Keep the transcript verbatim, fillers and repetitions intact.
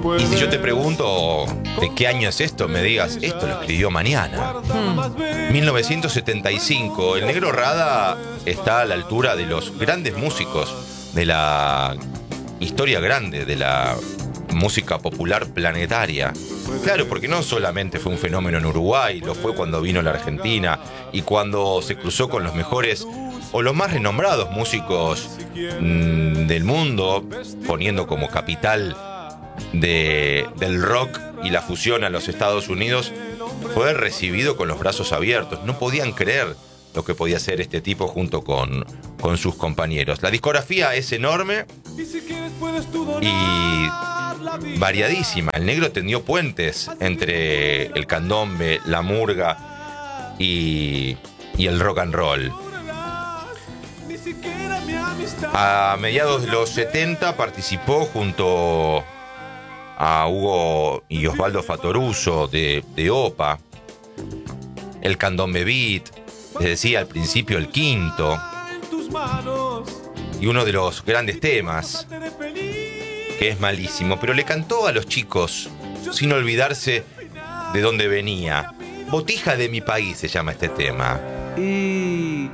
Y si yo te pregunto de qué año es esto, me digas, esto lo escribió mañana. Hmm. mil novecientos setenta y cinco. El Negro Rada está a la altura de los grandes músicos de la historia grande de la música popular planetaria. Claro, porque no solamente fue un fenómeno en Uruguay, lo fue cuando vino a la Argentina y cuando se cruzó con los mejores o los más renombrados músicos mmm, del mundo, poniendo como capital de, del rock y la fusión a los Estados Unidos, fue recibido con los brazos abiertos. No podían creer lo que podía hacer este tipo junto con, con sus compañeros. La discografía es enorme y variadísima. El Negro tendió puentes entre el candombe, la murga y, y el rock and roll. A mediados de los setenta participó junto a Hugo y Osvaldo Fattoruso de, de Opa, el candombe beat, les decía al principio el quinto, y uno de los grandes temas, que es malísimo, pero le cantó a los chicos sin olvidarse de dónde venía. Botija de mi país se llama este tema. Y